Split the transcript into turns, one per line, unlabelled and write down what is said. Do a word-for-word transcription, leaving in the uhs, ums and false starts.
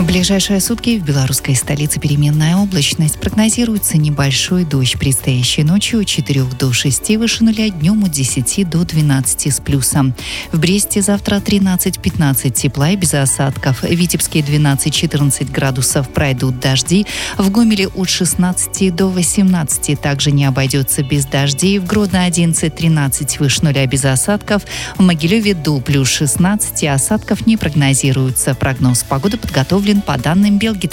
ближайшие сутки в белорусской столице переменная облачность. Прогнозируется небольшой дождь. Предстоящей ночью от четырёх до шести выше нуля, днем от десяти до двенадцати с плюсом. В Бресте завтра тринадцать-пятнадцать тепла и без осадков. В Витебске двенадцать-четырнадцать градусов, пройдут дожди. В Гомеле от шестнадцати до восемнадцати также не обойдется без дождей. В Гродно одиннадцать-тринадцать выше нуля без осадков. В Могилеве до плюс шестнадцати, осадков не прогнозируется. Прогноз погоды подготовлен по данным Белгид.